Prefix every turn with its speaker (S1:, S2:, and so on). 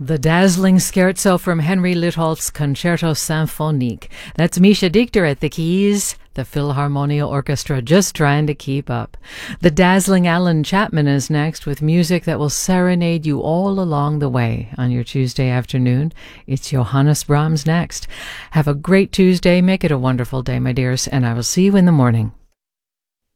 S1: The dazzling scherzo from Henry Litholt's Concerto Symphonique. That's Misha Dichter at the keys, the Philharmonia Orchestra just trying to keep up. The dazzling Alan Chapman is next with music that will serenade you all along the way on your Tuesday afternoon. It's Johannes Brahms next. Have a great Tuesday. Make it a wonderful day, my dears, and I will see you in the morning.